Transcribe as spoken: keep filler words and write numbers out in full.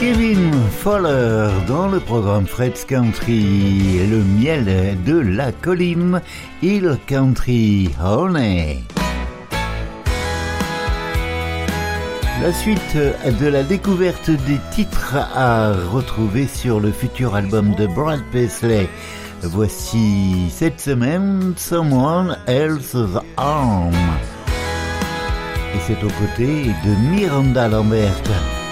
Kevin Fowler dans le programme Fred's Country, le miel de la colline, Hill Country Honey. La suite de la découverte des titres à retrouver sur le futur album de Brad Paisley. Voici cette semaine Someone Else's Arm. Et c'est aux côtés de Miranda Lambert.